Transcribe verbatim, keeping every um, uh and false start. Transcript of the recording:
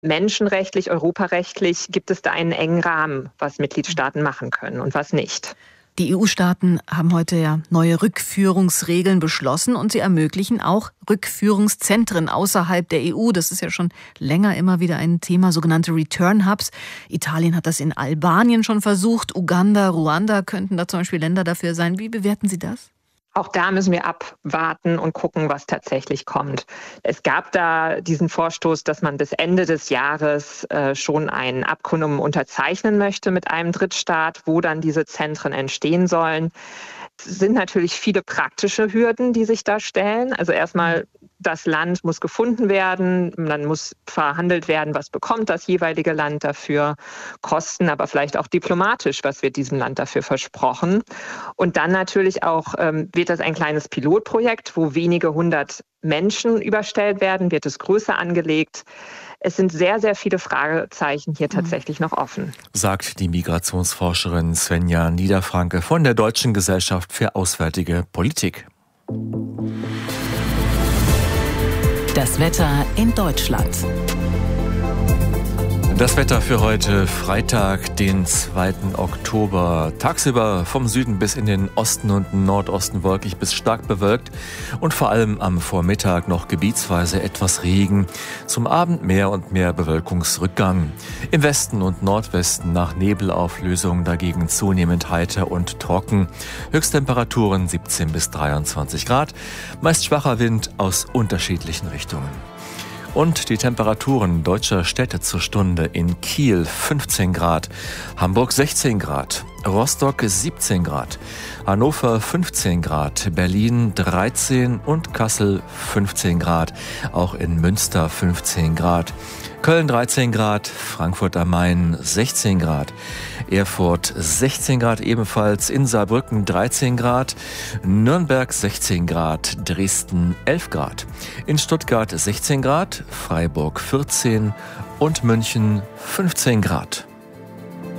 Menschenrechtlich, europarechtlich gibt es da einen engen Rahmen, was Mitgliedstaaten machen können und was nicht. Die E U-Staaten haben heute ja neue Rückführungsregeln beschlossen und sie ermöglichen auch Rückführungszentren außerhalb der E U. Das ist ja schon länger immer wieder ein Thema, sogenannte Return Hubs. Italien hat das in Albanien schon versucht. Uganda, Ruanda könnten da zum Beispiel Länder dafür sein. Wie bewerten Sie das? Auch da müssen wir abwarten und gucken, was tatsächlich kommt. Es gab da diesen Vorstoß, dass man bis Ende des Jahres äh, schon ein Abkommen unterzeichnen möchte mit einem Drittstaat, wo dann diese Zentren entstehen sollen. Es sind natürlich viele praktische Hürden, die sich da stellen. Also erstmal, das Land muss gefunden werden, dann muss verhandelt werden, was bekommt das jeweilige Land dafür, Kosten, aber vielleicht auch diplomatisch, was wird diesem Land dafür versprochen. Und dann natürlich auch ähm, wird das ein kleines Pilotprojekt, wo wenige hundert Menschen überstellt werden, wird es größer angelegt. Es sind sehr, sehr viele Fragezeichen hier tatsächlich noch offen. Sagt die Migrationsforscherin Svenja Niederfranke von der Deutschen Gesellschaft für Auswärtige Politik. Das Wetter in Deutschland. Das Wetter für heute, Freitag, den zweiten Oktober. Tagsüber vom Süden bis in den Osten und Nordosten wolkig bis stark bewölkt und vor allem am Vormittag noch gebietsweise etwas Regen. Zum Abend mehr und mehr Bewölkungsrückgang. Im Westen und Nordwesten nach Nebelauflösung dagegen zunehmend heiter und trocken. Höchsttemperaturen siebzehn bis dreiundzwanzig Grad. Meist schwacher Wind aus unterschiedlichen Richtungen. Und die Temperaturen deutscher Städte zur Stunde: in Kiel fünfzehn Grad, Hamburg sechzehn Grad, Rostock siebzehn Grad, Hannover fünfzehn Grad, Berlin dreizehn und Kassel fünfzehn Grad, auch in Münster fünfzehn Grad, Köln dreizehn Grad, Frankfurt am Main sechzehn Grad, Erfurt sechzehn Grad ebenfalls, in Saarbrücken dreizehn Grad, Nürnberg sechzehn Grad, Dresden elf Grad, in Stuttgart sechzehn Grad, Freiburg vierzehn und München fünfzehn Grad.